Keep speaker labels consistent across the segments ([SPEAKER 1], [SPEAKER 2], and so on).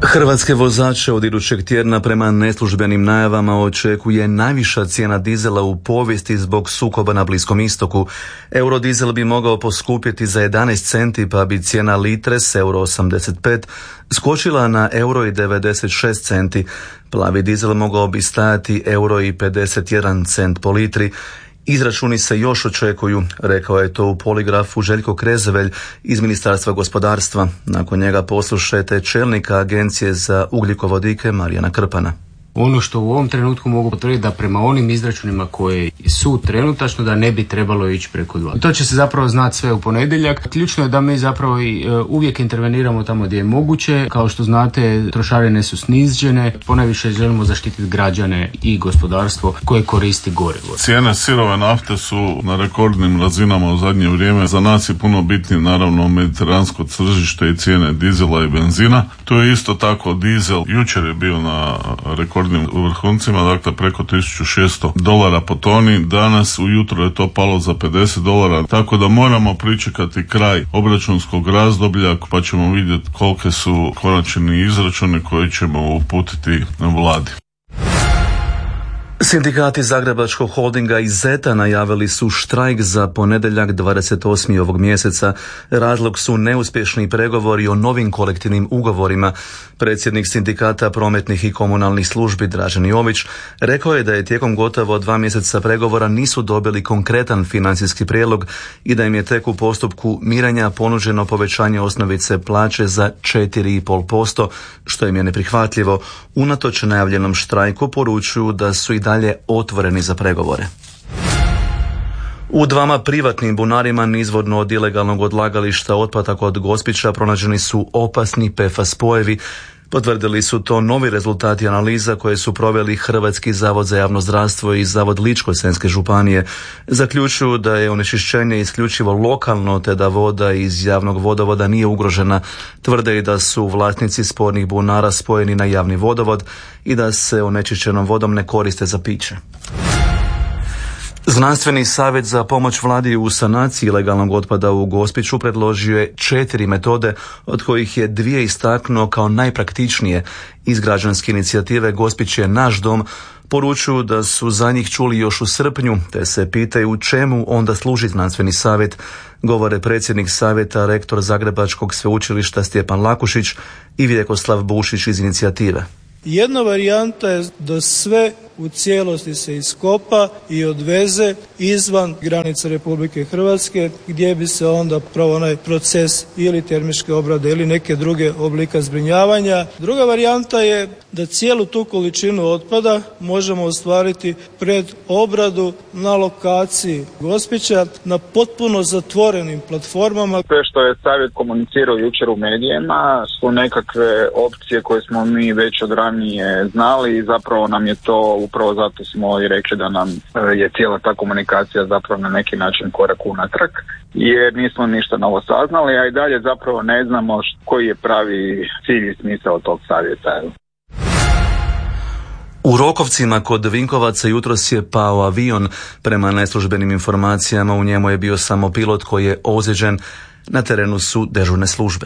[SPEAKER 1] Hrvatske vozače od idućeg tjedna prema neslužbenim najavama očekuje najviša cijena dizela u povijesti zbog sukoba na Bliskom istoku. Eurodizel bi mogao poskupjeti za 11 centi pa bi cijena litre s euro 85 skočila na euro i 96 centi. Plavi dizel mogao bi stajati euro i 51 cent po litri. Izračuni se još očekuju, rekao je to u Poligrafu Željko Krezevelj iz Ministarstva gospodarstva. Nakon njega poslušajte čelnika Agencije za ugljikovodike Marijana Krpana.
[SPEAKER 2] Ono što u ovom trenutku mogu potvrditi da prema onim izračunima koji su trenutačno da ne bi trebalo ići preko 2. To će se zapravo znati sve u ponedjeljak. Ključno je da mi zapravo uvijek interveniramo tamo gdje je moguće. Kao što znate, trošarine su snižene. Ponajviše želimo zaštititi građane i gospodarstvo koje koristi gorivo.
[SPEAKER 3] Cijene sirove nafte su na rekordnim razinama u zadnje vrijeme. Za nas je puno bitnije naravno mediteransko tržište i cijene dizela i benzina. Tu je isto tako dizel. Jučer je bio na rekordnim vrhuncima, dakle preko $1,600 po toni. Danas ujutro je to palo za $50, tako da moramo pričekati kraj obračunskog razdoblja pa ćemo vidjeti kolike su konačni izračuni koji ćemo uputiti na vladi.
[SPEAKER 1] Sindikati Zagrebačkog holdinga i Zeta najavili su štrajk za ponedjeljak 28. ovog mjeseca. Razlog su neuspješni pregovori o novim kolektivnim ugovorima. Predsjednik sindikata prometnih i komunalnih službi Dražen Jović rekao je da je tijekom gotovo 2 mjeseca pregovora nisu dobili konkretan financijski prijedlog i da im je tek u postupku mirenja ponuđeno povećanje osnovice plaće za 4,5%, što im je neprihvatljivo. Unatoč najavljenom štrajku poručuju da su i dalje otvoreni za pregovore. U 2 privatnim bunarima nizvodno od ilegalnog odlagališta otpada kod Gospića pronađeni su opasni PFAS spojevi. Potvrdili su to novi rezultati analiza koje su proveli Hrvatski zavod za javno zdravstvo i Zavod Ličko-senjske županije. Zaključuju da je onečišćenje isključivo lokalno te da voda iz javnog vodovoda nije ugrožena. Tvrde i da su vlasnici spornih bunara spojeni na javni vodovod i da se onečišćenom vodom ne koriste za piće. Znanstveni savjet za pomoć vladi u sanaciji ilegalnog otpada u Gospiću predložio je 4 metode, od kojih je 2 istaknuo kao najpraktičnije. Iz građanske inicijative Gospić je naš dom poručuju da su za njih čuli još u srpnju, te se pitaju čemu onda služi znanstveni savjet, govore predsjednik savjeta, rektor Zagrebačkog sveučilišta Stjepan Lakušić i Vjekoslav Bušić iz inicijative.
[SPEAKER 4] Jedna varijanta je da sve u cijelosti se iskopa i odveze izvan granica Republike Hrvatske, gdje bi se onda pravo onaj proces ili termičke obrade ili neke druge oblika zbrinjavanja. Druga varijanta je da cijelu tu količinu otpada možemo ostvariti pred obradu na lokaciji Gospića na potpuno zatvorenim platformama.
[SPEAKER 5] Sve što je savjet komunicirao jučer u medijima su nekakve opcije koje smo mi već od ranije znali i zapravo nam je to, upravo zato smo i rekli da nam je cijela ta komunikacija zapravo na neki način korak unatrag, jer nismo ništa novo saznali, a i dalje zapravo ne znamo koji je pravi cilj i smisao tog savjeta.
[SPEAKER 1] U Rokovcima kod Vinkovaca jutros je pao avion. Prema neslužbenim informacijama u njemu je bio samo pilot koji je ozlijeđen. Na terenu su dežurne službe.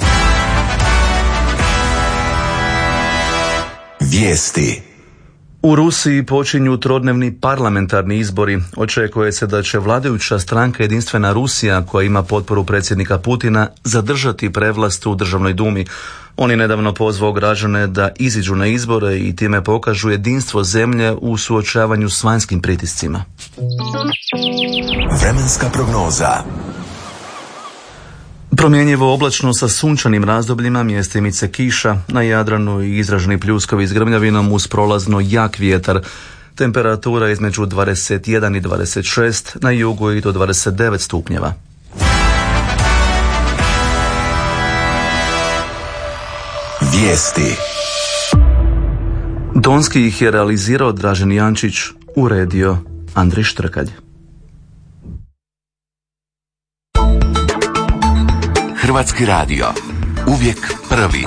[SPEAKER 6] Vijesti.
[SPEAKER 1] U Rusiji počinju trodnevni parlamentarni izbori. Očekuje se da će vladajuća stranka Jedinstvena Rusija, koja ima potporu predsjednika Putina, zadržati prevlast u Državnoj dumi. On je nedavno pozvao građane da iziđu na izbore i time pokažu jedinstvo zemlje u suočavanju s vanjskim pritiscima.
[SPEAKER 6] Vremenska prognoza.
[SPEAKER 1] Promjenjivo oblačno sa sunčanim razdobljima, mjestimice kiša, na Jadranu i izraženi pljuskovi s grmljavinom uz prolazno jak vjetar. Temperatura između 21 i 26, na jugu i do 29 stupnjeva.
[SPEAKER 6] Vijesti.
[SPEAKER 1] Tonski ih je realizirao Dražen Jančić, uredio Andrej Štrkalj.
[SPEAKER 6] Hrvatski radio. Uvijek prvi.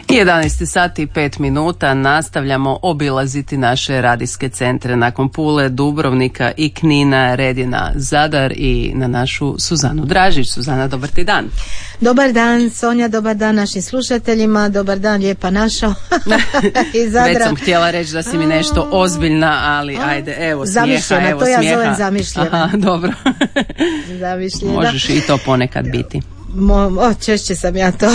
[SPEAKER 7] 11 sati i 5 minuta nastavljamo obilaziti naše radijske centre. Nakon Pule, Dubrovnika i Knina red je na Zadar i na našu Suzanu Dražić. Suzana, dobar ti dan.
[SPEAKER 8] Dobar dan Sonja, dobar dan našim slušateljima, dobar dan lijepa naša iz Zadra.
[SPEAKER 7] Već sam htjela reći da si mi nešto ozbiljna, ali ajde, evo smijeha,
[SPEAKER 8] zamišljena,
[SPEAKER 7] evo
[SPEAKER 8] to
[SPEAKER 7] smijeha.
[SPEAKER 8] Ja zovem zamišljena.
[SPEAKER 7] Aha, dobro.
[SPEAKER 8] Zamišljena.
[SPEAKER 7] Možeš i to ponekad biti.
[SPEAKER 8] Češće sam ja to.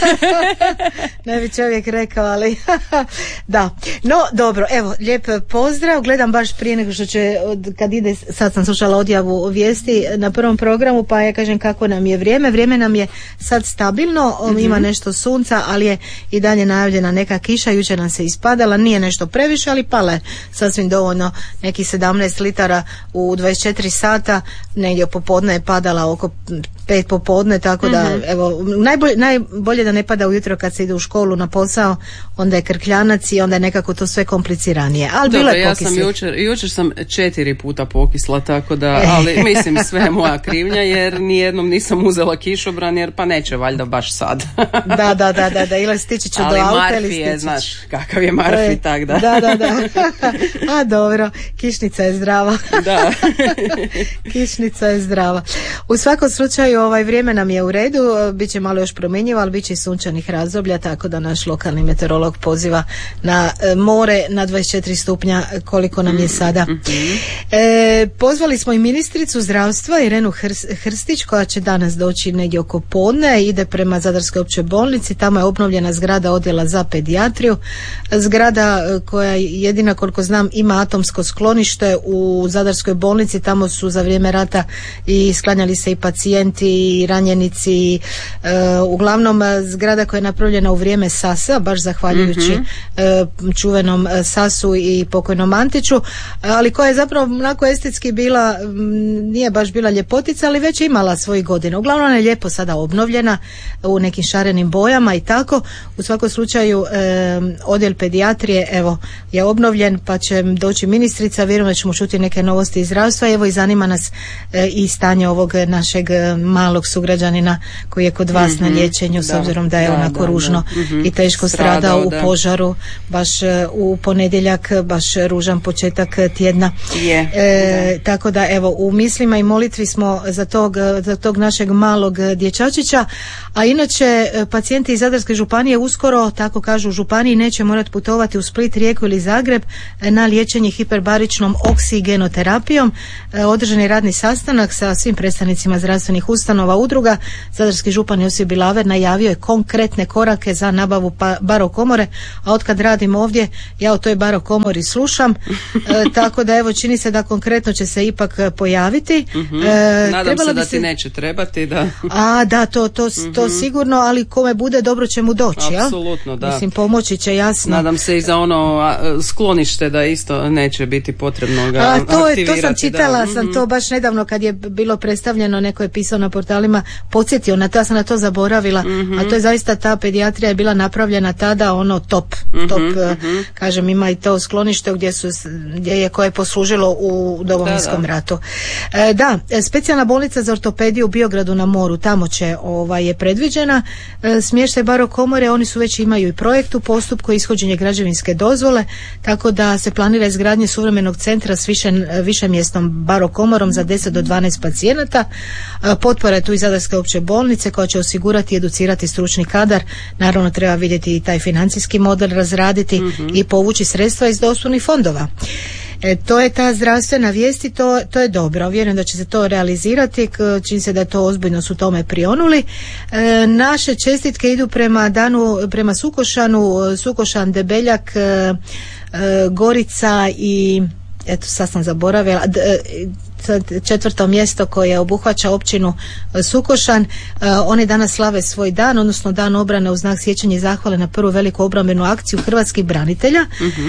[SPEAKER 8] Ne bi čovjek rekao, ali da. No, dobro, evo, lijep pozdrav. Gledam baš prije nego što će, kad ide, sad sam slušala odjavu vijesti na prvom programu, pa ja kažem kako nam je vrijeme. Vrijeme nam je sad stabilno, ima nešto sunca, ali je i dalje najavljena neka kiša. Jučer nam se ispadala, nije nešto previše, ali pala je sasvim dovoljno, nekih 17 litara u 24 sata. Negdje popodne je padala oko 5 popodne, tako da evo, najbolje da ne pada ujutro kad se ide u školu na posao, onda je krkljanac i onda je nekako to sve kompliciranije. Ali bilo je pokisli.
[SPEAKER 7] Ja sam jučer sam 4 puta pokisla, tako da, ali mislim sve je moja krivnja, jer nijednom nisam uzela kišobran, jer pa neće valjda baš sad.
[SPEAKER 8] Da, ili stići ću do auta.
[SPEAKER 7] Ali Marfi je, znaš, kakav je Marfi, tak da.
[SPEAKER 8] Da. A dobro, kišnica je zdrava.
[SPEAKER 7] Da.
[SPEAKER 8] Kišnica je zdrava. U svakom slučaju, vrijeme nam je u redu, bit će malo još promjenjivo, ali bit će i sunčanih razdoblja, tako da naš lokalni meteorolog poziva na more na 24 stupnja koliko nam je sada. Pozvali smo i ministricu zdravstva Irenu Hrstić, koja će danas doći negdje oko podne, ide prema Zadarskoj općoj bolnici. Tamo je obnovljena zgrada odjela za pedijatriju, zgrada koja jedina, koliko znam, ima atomsko sklonište u Zadarskoj bolnici. Tamo su za vrijeme rata i sklanjali se i pacijenti i ranjenici, uglavnom zgrada koja je napravljena u vrijeme Sasa, baš zahvaljujući čuvenom Sasu i pokojnom Antiću, ali koja je zapravo onako estetski bila, nije baš bila ljepotica, ali već je imala svojih godina. Uglavnom je lijepo sada obnovljena u nekim šarenim bojama i tako. U svakom slučaju odjel pedijatrije evo je obnovljen, pa će doći ministrica, vjerujem da ćemo čuti neke novosti iz zdravstva. Evo i zanima nas i stanje ovog našeg malog sugrađanina koji je kod vas na liječenju, s obzirom da je onako ružno i teško stradao u požaru baš u ponedjeljak, baš ružan početak tjedna. Tako da evo, u mislima i molitvi smo za tog našeg malog dječačića, a inače pacijenti iz Zadarske županije uskoro, tako kažu u županiji, neće morati putovati u Split, Rijeku ili Zagreb na liječenje hiperbaričnom oksigenoterapijom. Održan je radni sastanak sa svim predstavnicima zdravstvenih ustanova, udruga. Zadarski župan Josip Bilaver najavio je konkretne korake za nabavu barokomore, a otkad radim ovdje ja o toj barokomori slušam, tako da evo čini se da konkretno će se ipak pojaviti.
[SPEAKER 7] Nadam se da ti neće trebati, da.
[SPEAKER 8] Da, to sigurno, ali kome bude dobro će mu doći.
[SPEAKER 7] Apsolutno, da.
[SPEAKER 8] Mislim, pomoći će, jasno.
[SPEAKER 7] Nadam se i za ono sklonište da isto neće biti potrebno ga aktivirati.
[SPEAKER 8] To sam čitala, sam to baš nedavno kad je bilo predstavljeno, neko je pisao na portalima, podsjetio na to, ja sam na to zaboravila, a to je zaista, ta pedijatrija je bila napravljena tada ono top, kažem, ima i to sklonište koje je poslužilo u Domovinskom ratu. Specijalna bolnica za ortopediju u Biogradu na moru, tamo će je predviđena smještaj barokomore. Oni su već imaju i projekt u postupku, ishođenje građevinske dozvole, tako da se planira izgradnje suvremenog centra s višemjesnom barokomorom za 10 do 12 pacijenata. Potpora je tu iz Zadarske opće bolnice koja će osigurati i educirati stručni kadar. Naravno treba vidjeti i taj financijski model razraditi i povući sredstva iz dostupnih fondova. To je ta zdravstvena vijest i to je dobro. Vjerujem da će se to realizirati, čini se da je to ozbiljno su tome prionuli. Naše čestitke idu prema Sukošanu, Sukošan, Debeljak, Gorica i eto sad sam zaboravila, 4. mjesto koje obuhvaća općinu Sukošan. Oni danas slave svoj dan, odnosno dan obrane u znak sjećanja i zahvale na prvu veliku obrambenu akciju hrvatskih branitelja.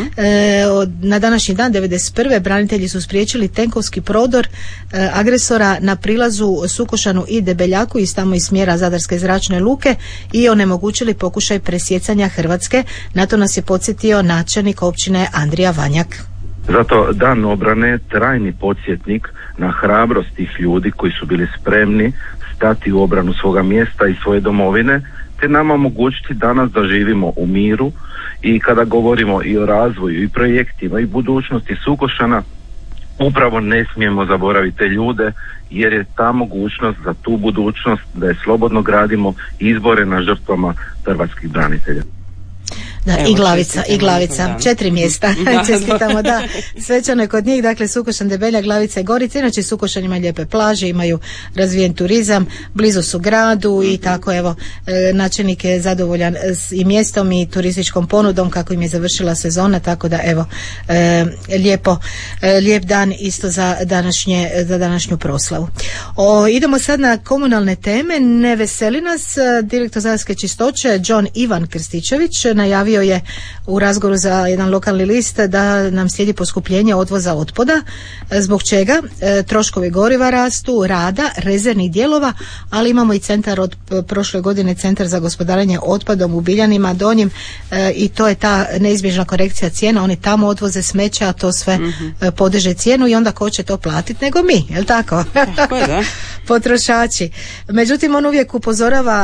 [SPEAKER 8] Na današnji dan 1991. branitelji su spriječili tenkovski prodor agresora na prilazu Sukošanu i Debeljaku iz tamo iz smjera Zadarske zračne luke i onemogućili pokušaj presjecanja Hrvatske. Na to nas je podsjetio načelnik općine Andrija Vanjak.
[SPEAKER 9] Zato dan obrane je trajni podsjetnik na hrabrost tih ljudi koji su bili spremni stati u obranu svoga mjesta i svoje domovine te nama omogućiti danas da živimo u miru i kada govorimo i o razvoju i projektima i budućnosti Sukošana, upravo ne smijemo zaboraviti te ljude, jer je ta mogućnost za tu budućnost da je slobodno gradimo izbore na žrtvama hrvatskih branitelja.
[SPEAKER 8] Da, evo, i Glavica, 4 mjesta. Čestitamo, da, svečano je kod njih, dakle Sukošan, Debelja, Glavica i Gorica. Inače Sukošan ima lijepe plaže, imaju razvijen turizam, blizu su gradu i tako, evo, načelnik je zadovoljan i mjestom i turističkom ponudom kako im je završila sezona, tako da evo, lijep dan isto za današnju proslavu. Idemo sad na komunalne teme. Ne veseli nas direktor Zadarske čistoće John Ivan Krstičević, najavio je u razgovoru za jedan lokalni list da nam slijedi poskupljenje odvoza otpada, zbog čega troškovi goriva rastu, rada, rezervnih dijelova, ali imamo i centar od prošle godine, centar za gospodarenje otpadom u Biljanima Donjim, i to je ta neizbježna korekcija cijena. Oni tamo odvoze smeća, a to sve podiže cijenu i onda ko će to platiti nego mi, jel tako? Da. Potrošači. Međutim, on uvijek upozorava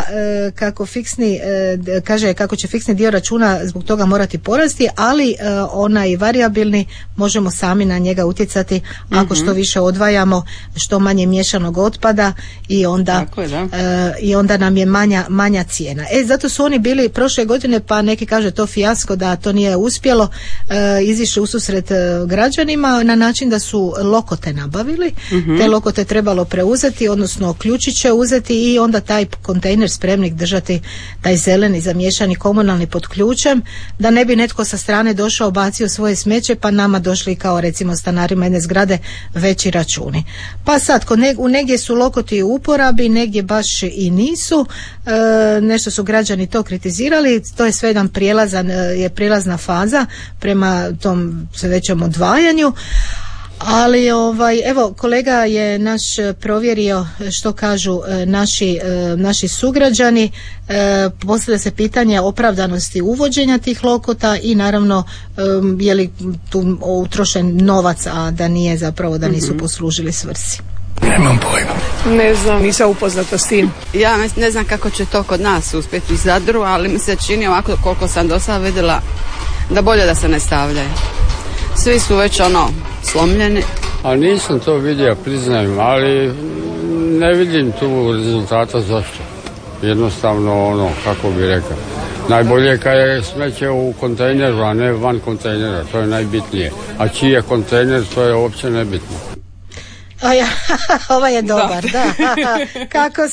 [SPEAKER 8] kako će fiksni dio računa zbog toga morati porasti, ali onaj varijabilni možemo sami na njega utjecati ako što više odvajamo, što manje miješanog otpada i onda nam je manja cijena. Zato su oni bili prošle godine, pa neki kaže to fijasko da to nije uspjelo, izišli u susret građanima na način da su lokote nabavili, te lokote trebalo preuzeti, odnosno ključiće uzeti i onda taj kontejner spremnik držati, taj zeleni zamiješani komunalni pod ključem, da ne bi netko sa strane došao, bacio svoje smeće pa nama došli kao recimo stanarima jedne zgrade veći računi. Pa sad, negdje su lokoti u uporabi, negdje baš i nisu, nešto su građani to kritizirali, to je sve jedan prijelazna faza prema tom sve većem odvajanju. Ali evo, kolega je naš provjerio što kažu naši sugrađani, postavlja se pitanje opravdanosti uvođenja tih lokota i naravno je li tu utrošen novac, a da nije zapravo, da nisu poslužili svrsi.
[SPEAKER 10] Nemam pojma.
[SPEAKER 11] Ne znam, nisam upoznata s tim.
[SPEAKER 12] Ja ne znam kako će to kod nas uspjeti u Zadru, ali mi se čini ovako koliko sam do sada vidjela da bolje da se ne stavljaju. Svi su već slomljeni.
[SPEAKER 13] A nisam to vidio, priznajem, ali ne vidim tu rezultata zašto. Jednostavno kako bi rekao. Najbolje kad je smeće u kontejneru, a ne van kontejnera, to je najbitnije. A čiji je kontejner, to je uopće nebitno.
[SPEAKER 8] Ovaj je dobar, da. Kako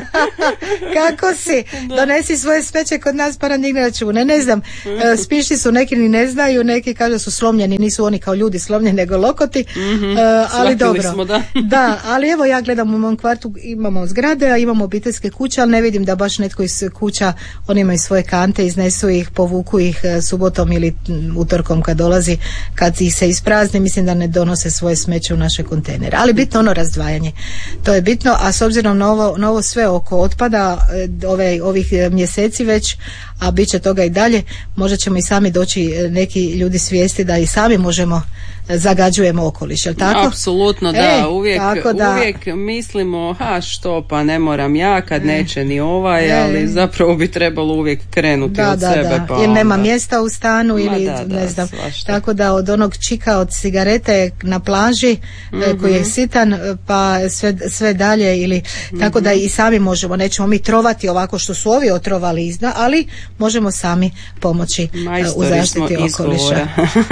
[SPEAKER 8] si? Donesi svoje smeće kod nas pa nam digne račune. Ne znam, spišti su, neki ni ne znaju, neki kažu su slomljeni, nisu oni kao ljudi slomljeni nego lokoti, ali dobro. Smo, da, ali evo ja gledam u mom kvartu, imamo zgrade, a imamo obiteljske kuće, ali ne vidim da baš netko iz kuća, oni imaju svoje kante, iznesu ih, povuku ih subotom ili utorkom kad dolazi, kad ih se isprazni, mislim da ne donose svoje smeće u naše kontejnere. Ali bitno ono razdvajanje, to je bitno, a s obzirom na ovo sve oko otpada ovih mjeseci već, a bit će toga i dalje, možda ćemo i sami doći neki ljudi svijesti da i sami možemo zagađujemo okoliš, jel tako?
[SPEAKER 7] Apsolutno, da, uvijek mislimo, što pa ne moram ja kad neće ni ali zapravo bi trebalo uvijek krenuti od sebe. Pa
[SPEAKER 8] jer nema mjesta u stanu ili ne znam, svašta. Tako da od onog čika od cigarete na plaži koji je sitan pa sve dalje ili tako da i sami možemo, nećemo mi trovati ovako što su ovi otrovali ali možemo sami pomoći u zaštiti okoliša.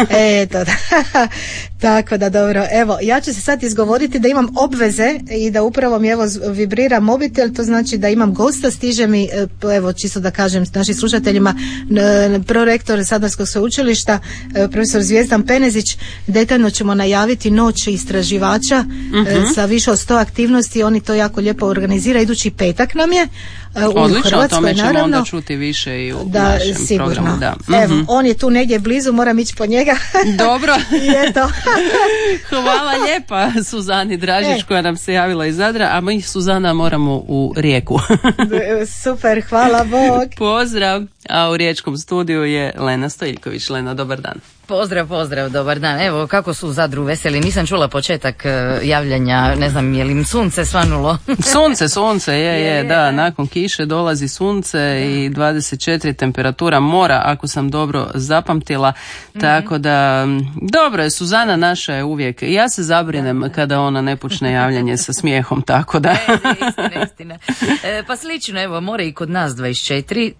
[SPEAKER 8] Tako da dobro, evo ja ću se sad izgovoriti da imam obveze i da upravo mi evo vibrira mobitel, to znači da imam gosta, stiže mi, evo čisto da kažem našim slušateljima, prorektor Zadarskog sveučilišta, profesor Zvijezdan Penezić, detaljno ćemo najaviti noć istraživača sa više od 100 aktivnosti, oni to jako lijepo organizira, idući petak nam je.
[SPEAKER 7] Odlično, o tome ćemo onda čuti više i u našem
[SPEAKER 8] sigurno.
[SPEAKER 7] Programu. Da.
[SPEAKER 8] Evo, on je tu negdje blizu, moram ići po njega.
[SPEAKER 7] Dobro.
[SPEAKER 8] I eto.
[SPEAKER 7] Hvala lijepa Suzani Dražić koja nam se javila iz Zadra, a mi Suzana moramo u Rijeku.
[SPEAKER 8] Super, hvala, Bog.
[SPEAKER 7] Pozdrav. A u riječkom studiju je Lena Stojiljković. Lena, dobar dan.
[SPEAKER 14] Pozdrav, dobar dan. Evo, kako su u Zadru veseli. Nisam čula početak javljanja, ne znam je li im sunce svanulo.
[SPEAKER 7] Sunce, je, da. Nakon kiše dolazi sunce i 24 temperatura mora, ako sam dobro zapamtila. Tako da, dobro je, Suzana naša je uvijek. Ja se zabrinem kada ona ne počne javljanje sa smijehom, tako da.
[SPEAKER 14] Istina. Pa slično, evo, more i kod nas 24,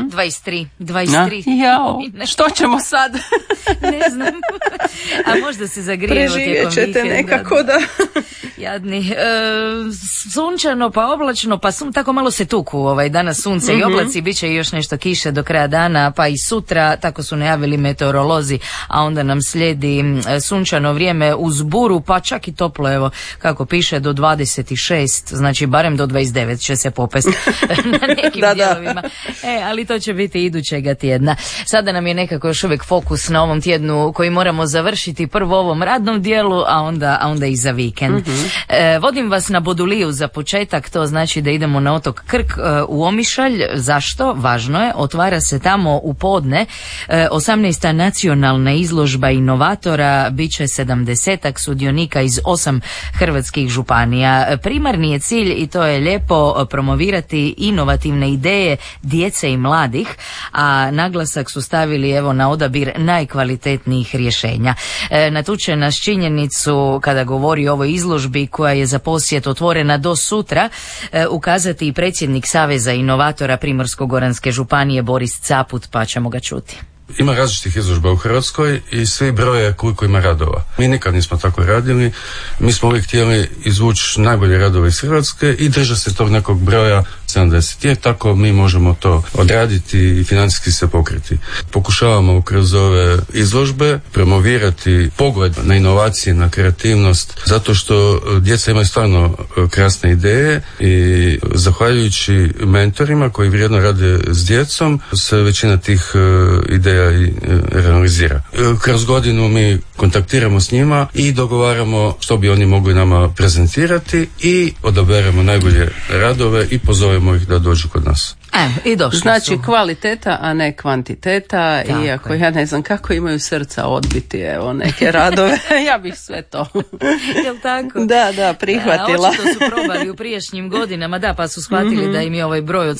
[SPEAKER 14] 23.
[SPEAKER 7] Jao, što ćemo sad?
[SPEAKER 14] Ne znam. A možda se zagrijemo tijekom
[SPEAKER 11] ćete nekako, da.
[SPEAKER 14] Jadni. Sunčano, pa oblačno, pa tako malo se tuku danas sunce i oblaci, bit će još nešto kiše do kraja dana, pa i sutra, tako su najavili meteorolozi, a onda nam slijedi sunčano vrijeme uz buru, pa čak i toplo, evo, kako piše, do 26, znači barem do 29 će se popest na nekim dijelovima. Ali to će biti idućega tjedna. Sada nam je nekako još uvijek fokus na ovom tjednu koji moramo završiti prvo ovom radnom dijelu, a onda i za vikend. Vodim vas na Boduliju za početak, to znači da idemo na otok Krk u Omišalj. Zašto? Važno je, otvara se tamo u podne 18. nacionalna izložba inovatora, bit će 70-ak sudionika iz 8 hrvatskih županija. Primarni je cilj, i to je lijepo, promovirati inovativne ideje djece i mladih, a naglasak su stavili evo na odabir najkvalitetnijih rješenja. Natuče nas činjenicu kada govori o ovoj izložbi koja je za posjet otvorena do sutra, ukazati i predsjednik Saveza inovatora Primorsko-goranske županije Boris Caput, pa ćemo ga čuti.
[SPEAKER 15] Ima različitih izložba u Hrvatskoj i svi broje koliko ima radova. Mi nikad nismo tako radili, mi smo uvijek htjeli izvući najbolje radove iz Hrvatske i držati se tog nekog broja 70. Jer tako mi možemo to odraditi i financijski se pokriti. Pokušavamo kroz ove izložbe promovirati pogled na inovacije, na kreativnost, zato što djeca imaju stvarno krasne ideje i zahvaljujući mentorima koji vrijedno rade s djecom se većina tih ideja i realizira. Kroz godinu mi kontaktiramo s njima i dogovaramo što bi oni mogli nama prezentirati i odaberemo najbolje radove i pozovemo ih da dođu kod nas.
[SPEAKER 14] I došli
[SPEAKER 7] znači
[SPEAKER 14] su.
[SPEAKER 7] Kvaliteta, a ne kvantiteta. Tako iako ja ne znam kako imaju srca odbiti neke radove. Ja bih sve to.
[SPEAKER 14] Jel tako?
[SPEAKER 7] Da, prihvatila.
[SPEAKER 14] Očito su probali u prijašnjim godinama, pa su shvatili da im je ovaj broj od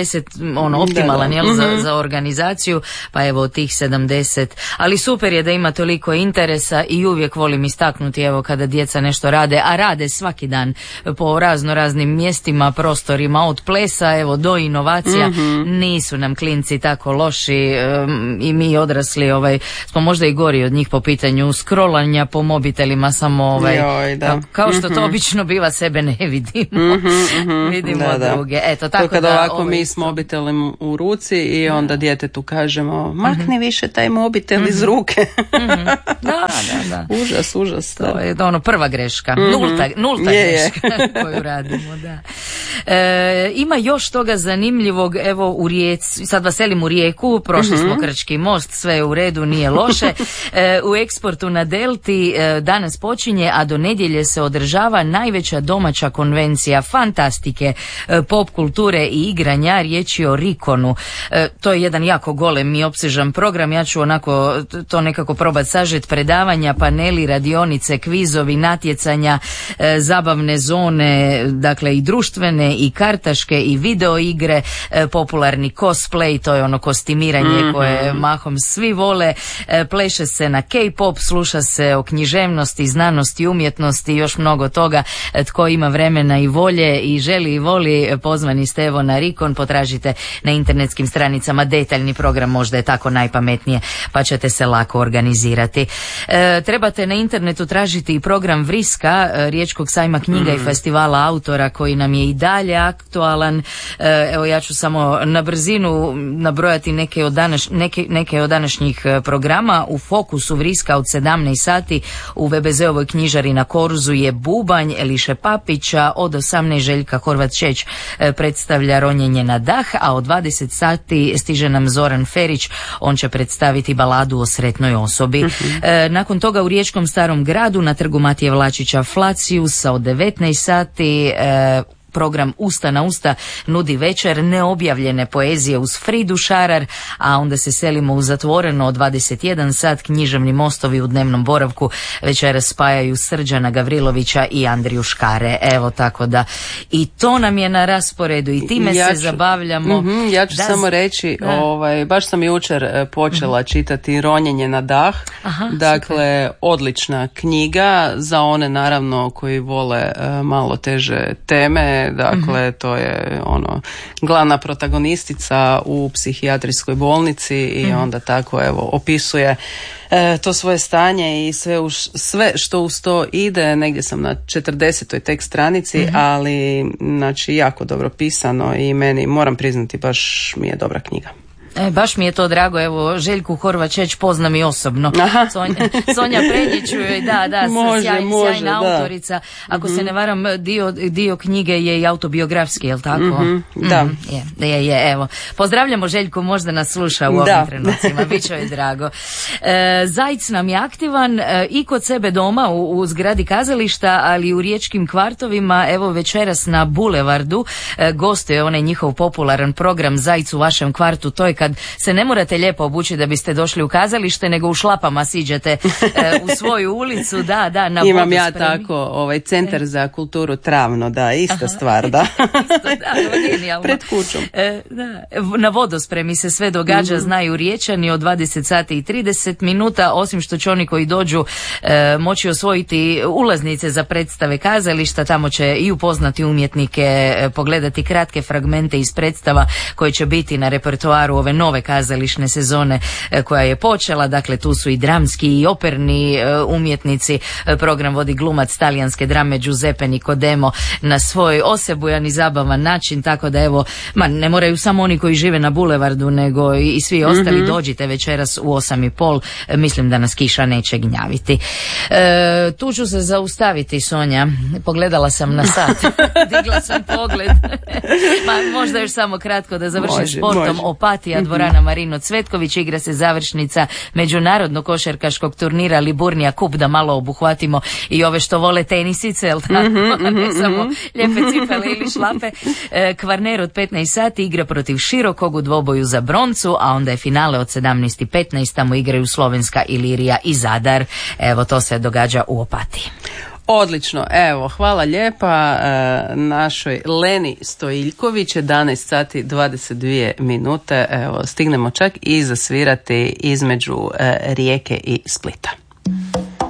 [SPEAKER 14] 70 optimalan za organizaciju, pa evo od tih 70. Ali super je da ima toliko interesa i uvijek volim istaknuti evo kada djeca nešto rade, a rade svaki dan po raznim mjestima, prostorima, od plesa evo do inovacija. Nisu nam klinci tako loši i mi odrasli smo možda i gori od njih po pitanju scrollanja po mobitelima, samo kao što to obično biva, sebe ne vidimo. Vidimo druge. Eto, tako
[SPEAKER 7] kada ovako mi s mobitelem u ruci i onda djetetu kažemo makni više taj mobitel iz ruke.
[SPEAKER 14] Da.
[SPEAKER 7] Užas.
[SPEAKER 14] To je prva greška. Nulta greška koju radimo, da. Ima još toga zanimljivog, evo u Rijeci, sad vas selim u Rijeku, prošli smo Krčki most, sve je u redu, nije loše. U eksportu na Delti danas počinje, a do nedjelje se održava najveća domaća konvencija fantastike, pop kulture i igranja, riječ je o Rikonu. To je jedan jako golem i opsežan program, ja ću onako to nekako probati sažet, predavanja, paneli, radionice, kvizovi, natjecanja, zabavne zone, dakle i društvene i kartaške i video igre, popularni cosplay, to je kostimiranje koje mahom svi vole, pleše se na K-pop, sluša se o književnosti, znanosti, umjetnosti i još mnogo toga. Tko ima vremena i volje i želi i voli, pozvani ste evo na Rikon, potražite na internetskim stranicama detaljni program, možda je tako najpametnije, pa ćete se lako organizirati. Trebate na internetu tražiti i program Vriska, Riječkog sajma knjiga i festivala autora koji nam je i dalje aktualan. Evo ja ću samo na brzinu nabrojati neke od današnjih programa. U fokusu Vriska od 17 sati u VBZ-ovoj knjižari na Korzu je Bubanj Eliše Papića, od 18 Željka Horvat-Čeć predstavlja Ronjenje na dah, a od 20 sati stiže nam Zoran Ferić, on će predstaviti baladu o sretnoj osobi. Nakon toga u Riječkom Starom gradu na trgu Matije Vlačića Flaciusa od 19 sati program Usta na usta nudi večer neobjavljene poezije uz Fridu Šarar, a onda se selimo u zatvoreno od 21 sat. Književni mostovi u dnevnom boravku večeras spajaju Srđana Gavrilovića i Andriju Škare. Evo, tako da i to nam je na rasporedu i time se zabavljamo.
[SPEAKER 7] Ja ću samo reći, baš sam jučer počela čitati Ronjenje na dah. Dakle, odlična knjiga za one naravno koji vole malo teže teme. Dakle, to je glavna protagonistica u psihijatrijskoj bolnici i onda tako opisuje to svoje stanje i sve što uz to ide. Negdje sam na 40. tek stranici, ali znači jako dobro pisano i meni, moram priznati, baš mi je dobra knjiga.
[SPEAKER 14] Baš mi je to drago, evo Željku Horvačeć poznam i osobno. Sonja Preljić, sjajna autorica. Ako se ne varam, dio knjige je i autobiografski, je li tako?
[SPEAKER 7] Da.
[SPEAKER 14] Je, evo. Pozdravljamo Željku, možda nas sluša u ovim trenucima, bit će joj drago. Zajc nam je aktivan i kod sebe doma u zgradi kazališta, ali i u riječkim kvartovima. Evo večeras na Bulevardu gostuje onaj njihov popularan program Zajc u vašem kvartu. To je kad se ne morate lijepo obući da biste došli u kazalište, nego u šlapama siđete u svoju ulicu, na
[SPEAKER 7] Imam
[SPEAKER 14] vodospremi.
[SPEAKER 7] ja tako centar za kulturu Travno, ista stvar, pred kućom.
[SPEAKER 14] Na vodospremi se sve događa, znaju Riječani, od 20 sati i 30 minuta, osim što će oni koji dođu moći osvojiti ulaznice za predstave kazališta, tamo će i upoznati umjetnike, pogledati kratke fragmente iz predstava koje će biti na repertoaru ove nove kazališne sezone koja je počela. Dakle, tu su i dramski i operni umjetnici. Program vodi glumac talijanske drame Giuseppe Nicodemo na svoj osebujan i zabavan način, tako da evo, ne moraju samo oni koji žive na Bulevardu, nego i svi ostali. Dođite večeras u 8:30, mislim da nas kiša neće gnjaviti. Tu ću se zaustaviti, Sonja, pogledala sam na sat, digla sam pogled. Možda još samo kratko da završim sportom. Opatija, dvorana Marino Cvetković, igra se završnica međunarodnog košarkaškog turnira Liburnija Kup, da malo obuhvatimo i ove što vole tenisice, jel tako? Ne samo lijepe cipele ili šlape. Kvarner od 15 sati igra protiv Širokog u dvoboju za broncu, a onda je finale od 17:15, tamo igraju Slovenska Ilirija i Zadar. Evo, to se događa u Opatiji.
[SPEAKER 7] Odlično, evo, hvala lijepa našoj Leni Stojiljković, 11 sati 22 minute, evo, stignemo čak i zasvirati između Rijeke i Splita.